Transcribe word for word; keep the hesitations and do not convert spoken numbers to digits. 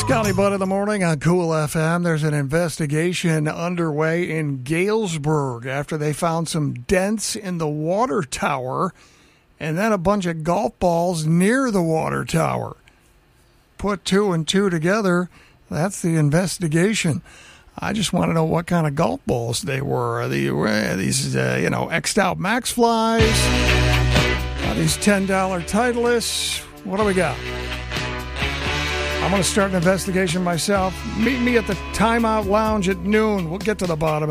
Scotty Butt in the morning on Cool F M. There's an investigation underway in Galesburg after they found some dents in the water tower and then a bunch of golf balls near the water tower. Put two and two together, that's the investigation. I just want to know what kind of golf balls they were. Are they, were these, uh, you know, X'd out Max Flies? Are these ten dollar Titleists? What do we got? I'm going to start an investigation myself. Meet me at the Timeout Lounge at noon. We'll get to the bottom.